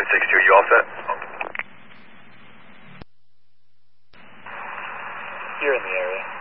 762, you all set? You're in the area.